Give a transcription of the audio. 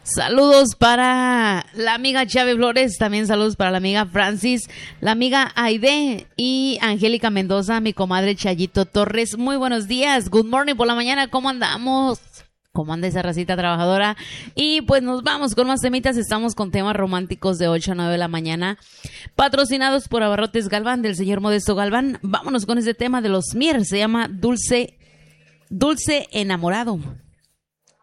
Saludos para la amiga Chávez Flores, también saludos para la amiga Francis, la amiga Aide y Angélica Mendoza, mi comadre Chayito Torres. Muy buenos días, good morning por la mañana, ¿cómo andamos? ¿Cómo anda esa racita trabajadora? Y pues nos vamos con más temitas. Estamos con temas románticos de 8 a 9 de la mañana, patrocinados por Abarrotes Galván, del señor Modesto Galván. Vámonos con ese tema de los Mier. Se llama Dulce Enamorado.